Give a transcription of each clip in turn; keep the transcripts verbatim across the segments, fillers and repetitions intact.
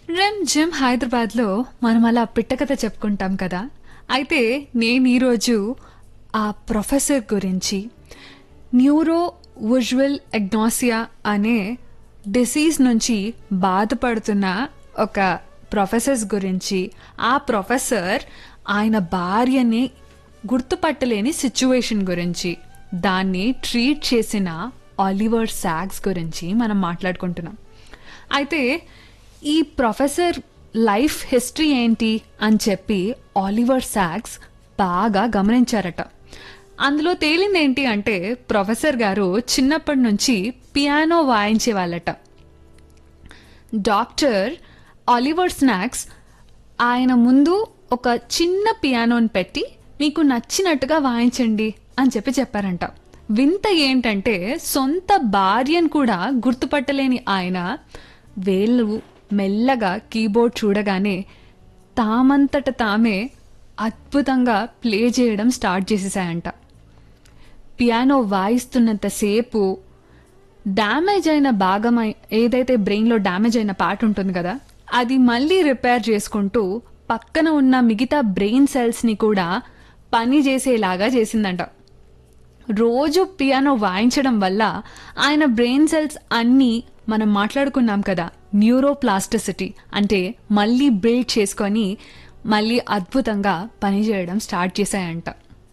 REM gym హైదరాబాద్లో మనం అలా పిట్టకథ చెప్పుకుంటాం కదా. అయితే నేను ఈరోజు ఆ ప్రొఫెసర్ గురించి న్యూరో విజువల్ ఎగ్నాసియా అనే డిసీజ్ నుంచి బాధపడుతున్న ఒక ప్రొఫెసర్స్ గురించి, ఆ ప్రొఫెసర్ ఆయన భార్యని గుర్తుపట్టలేని సిచ్యువేషన్ గురించి, దాన్ని ట్రీట్ చేసిన ఆలివర్ సాక్స్ గురించి మనం మాట్లాడుకుంటున్నాం. అయితే ఈ ప్రొఫెసర్ లైఫ్ హిస్టరీ ఏంటి అని చెప్పి ఆలివర్ సాక్స్ బాగా గమనించారట. అందులో తేలింది ఏంటి అంటే ప్రొఫెసర్ గారు చిన్నప్పటి నుంచి పియానో వాయించే వాళ్ళట. డాక్టర్ ఆలివర్ స్నాక్స్ ఆయన ముందు ఒక చిన్న పియానోని పెట్టి మీకు నచ్చినట్టుగా వాయించండి అని చెప్పి చెప్పారంట. వింత ఏంటంటే సొంత భార్యను కూడా గుర్తుపట్టలేని ఆయన వేళ్ళు మెల్లగా కీబోర్డ్ చూడగానే తామంతట తామే అద్భుతంగా ప్లే చేయడం స్టార్ట్ చేసేసాయంట. పియానో వాయిస్తున్నంతసేపు డ్యామేజ్ అయిన భాగం, ఏదైతే బ్రెయిన్లో డ్యామేజ్ అయిన పార్ట్ ఉంటుంది కదా, అది మళ్ళీ రిపేర్ చేసుకుంటూ పక్కన ఉన్న మిగతా బ్రెయిన్ సెల్స్ని కూడా పని చేసేలాగా చేసిందంట. రోజు పియానో వాయించడం వల్ల ఆయన బ్రెయిన్ సెల్స్ అన్నీ మనం మాట్లాడుకున్నాం కదా, న్యూరోప్లాస్టిసిటీ అంటే మళ్ళీ బిల్డ్ చేసుకొని మళ్ళీ అద్భుతంగా పనిచేయడం స్టార్ట్ చేశాయంట.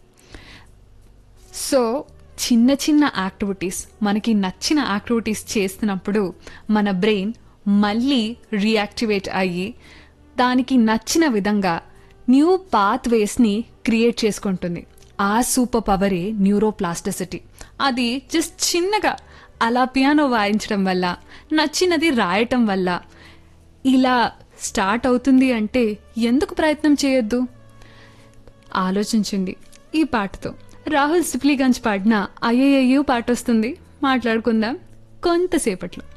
సో చిన్న చిన్న యాక్టివిటీస్, మనకి నచ్చిన యాక్టివిటీస్ చేస్తున్నప్పుడు మన బ్రెయిన్ మళ్ళీ రియాక్టివేట్ అయ్యి దానికి నచ్చిన విధంగా న్యూ పాత్వేస్ని క్రియేట్ చేసుకుంటుంది. ఆ సూపర్ పవరే న్యూరోప్లాస్టిసిటీ. అది జస్ట్ చిన్నగా అలా పియానో వాయించడం వల్ల, నచ్చినది రాయటం వల్ల ఇలా స్టార్ట్ అవుతుంది అంటే ఎందుకు ప్రయత్నం చేయొద్దు? ఆలోచించండి. ఈ పాటతో రాహుల్ సిప్లీగంజ్ పాడిన అయ్యయ్యూ పాట వస్తుంది, మాట్లాడుకుందాం కొంతసేపట్లో.